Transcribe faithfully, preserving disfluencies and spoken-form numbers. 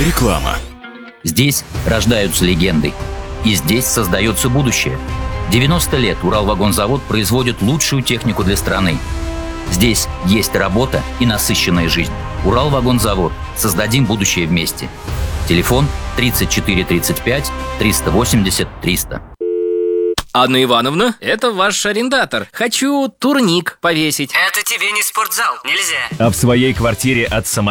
Реклама. Здесь рождаются легенды. И здесь создается будущее. девяносто лет Уралвагонзавод производит лучшую технику для страны. Здесь есть работа и насыщенная жизнь. Уралвагонзавод. Создадим будущее вместе. Телефон тридцать четыре тридцать пять триста восемьдесят триста. Анна Ивановна, это ваш арендатор. Хочу турник повесить. Это тебе не спортзал, нельзя. А в своей квартире от самолета